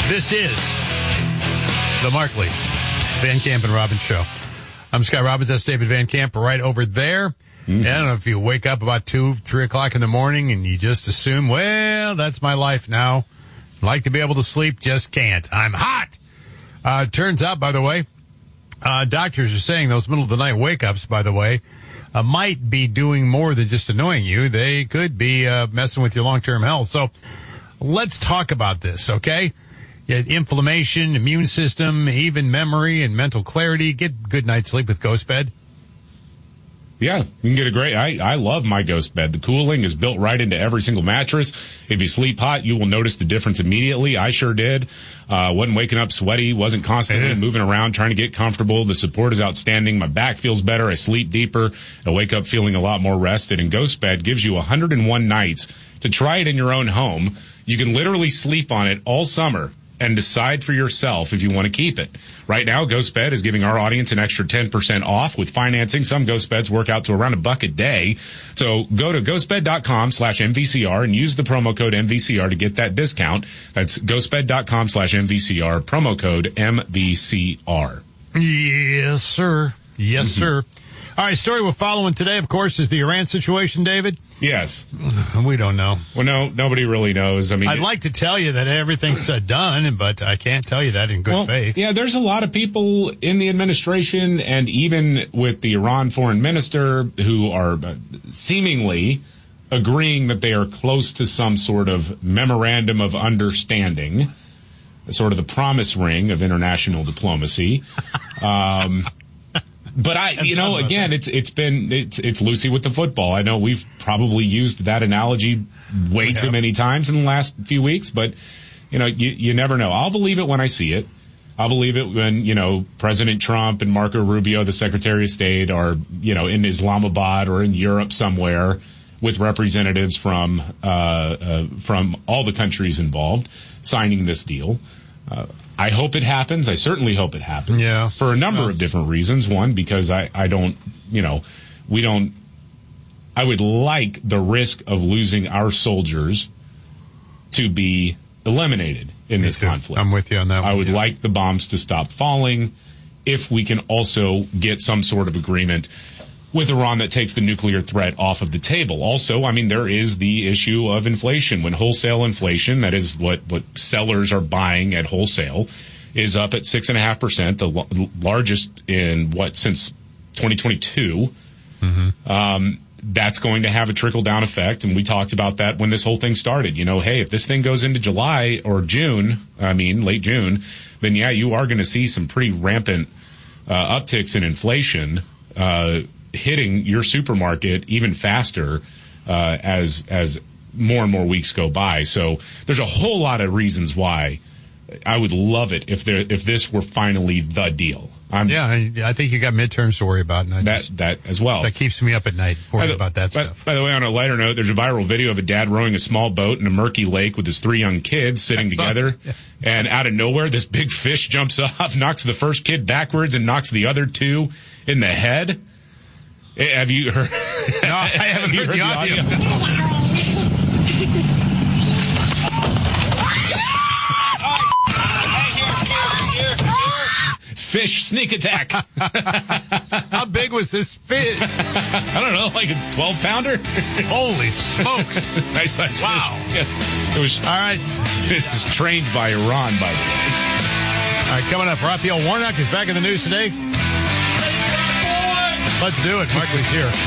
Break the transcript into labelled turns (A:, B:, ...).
A: This is the Markley, Van Camp and Robbins Show. I'm Scott Robbins. That's David Van Camp right over there. Mm-hmm. I don't know if you wake up about 2, 3 o'clock in the morning and you just assume, well, that's my life now. Like to be able to sleep, just can't. I'm hot. Turns out, by the way, doctors are saying those middle of the night wake-ups, by the way, might be doing more than just annoying you. They could be messing with your long-term health. So let's talk about this, okay? Inflammation, immune system, even memory and mental clarity. Get good night's sleep with Ghost Bed.
B: Yeah, you can get a great, I love my Ghost Bed. The cooling is built right into every single mattress. If you sleep hot, you will notice the difference immediately. I sure did. Wasn't waking up sweaty, wasn't constantly moving around trying to get comfortable. The support is outstanding. My back feels better. I sleep deeper. I wake up feeling a lot more rested. And Ghost Bed gives you 101 nights to try it in your own home. You can literally sleep on it all summer and decide for yourself if you want to keep it. Right now, Ghost Bed is giving our audience an extra 10% off with financing. Some Ghost Beds work out to around $1 a day. So go to ghostbed.com/MVCR and use the promo code MVCR to get that discount. That's ghostbed.com/MVCR, promo code MVCR.
A: Yes, sir. Yes, sir. All right, story we're following today, of course, is the Iran situation, David.
B: Yes.
A: We don't know.
B: Well, no, nobody really knows. I mean,
A: I'd like to tell you that everything's done, but I can't tell you that in good faith.
B: Yeah, there's a lot of people in the administration and even with the Iran foreign minister who are seemingly agreeing that they are close to some sort of memorandum of understanding, sort of the promise ring of international diplomacy. But again, it's Lucy with the football. I know we've probably used that analogy way too many times in the last few weeks, but you never know. I'll believe it when I see it. I'll believe it when, President Trump and Marco Rubio, the Secretary of State, are, in Islamabad or in Europe somewhere with representatives from all the countries involved signing this deal. I hope it happens. I certainly hope it happens.
A: Yeah.
B: For a number of different reasons. One, because I would like the risk of losing our soldiers to be eliminated in this conflict.
A: I'm with you on that one.
B: I would like the bombs to stop falling if we can also get some sort of agreement with Iran that takes the nuclear threat off of the table. Also, I mean, there is the issue of inflation. When wholesale inflation, that is what sellers are buying at wholesale, is up at 6.5%, the largest in since 2022. Mm-hmm. That's going to have a trickle-down effect, and we talked about that when this whole thing started. Hey, if this thing goes into July or late June, then yeah, you are going to see some pretty rampant upticks in inflation hitting your supermarket even faster as more and more weeks go by. So there's a whole lot of reasons why I would love it if this were finally the deal.
A: I think you got midterms to worry about. And
B: that as well.
A: That keeps me up at night worrying about that stuff.
B: By the way, on a lighter note, there's a viral video of a dad rowing a small boat in a murky lake with his 3 young kids sitting together. And out of nowhere, this big fish jumps off, knocks the first kid backwards, and knocks the other 2 in the head. Have you heard?
A: No, I haven't heard the audio.
B: Fish sneak attack.
A: How big was this fish?
B: I don't know, like a 12-pounder?
A: Holy smokes.
B: Nice size
A: wow.
B: Fish. Yes. It was,
A: all right.
B: It was trained by Iran, by the way.
A: All right, coming up, Raphael Warnock is back in the news today. Let's do it. Markley's here.